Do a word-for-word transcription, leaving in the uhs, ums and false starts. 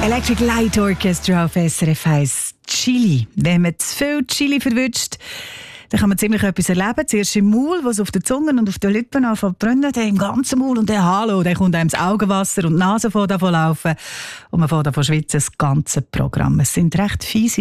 Electric Light Orchestra auf S R F eins. Chili. Wenn man zu viel Chili verwünscht, dann kann man ziemlich etwas erleben. Zuerst im Maul, was auf den Zungen und auf den Lippen anfängt zu brennen, dann im ganzen Maul und dann Hallo, dann kommt einem das Augenwasser und die Nase fängt an zu laufen und man fängt an zu schwitzen, das ganze Programm. Es sind recht fiese